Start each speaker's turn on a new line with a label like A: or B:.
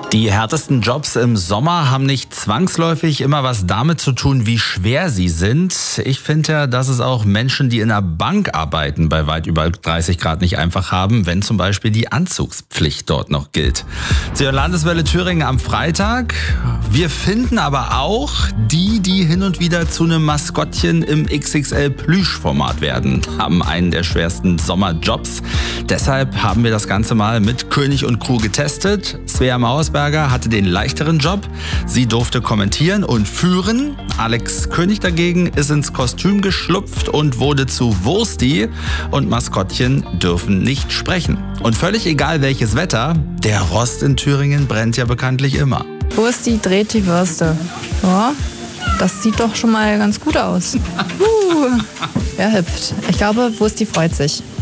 A: Die härtesten Jobs im Sommer haben nicht zwangsläufig immer was damit zu tun, wie schwer sie sind. Ich finde ja, dass es auch Menschen, die in einer Bank arbeiten, bei weit über 30 Grad nicht einfach haben, wenn zum Beispiel die Anzugspflicht dort noch gilt. Zur Landeswelle Thüringen am Freitag. Wir finden aber auch die hin und wieder zu einem Maskottchen im XXL-Plüschformat werden, haben einen der schwersten Sommerjobs. Deshalb haben wir das Ganze mal mit König und Crew getestet. Svea Mauersberger hatte den leichteren Job. Sie durfte kommentieren und führen. Alex König dagegen ist ins Kostüm geschlüpft und wurde zu Wursti. Und Maskottchen dürfen nicht sprechen. Und völlig egal welches Wetter, der Rost in Thüringen brennt ja bekanntlich immer.
B: Wursti dreht die Würste. Ja, das sieht doch schon mal ganz gut aus. Wer hüpft? Ich glaube, Wursti freut sich.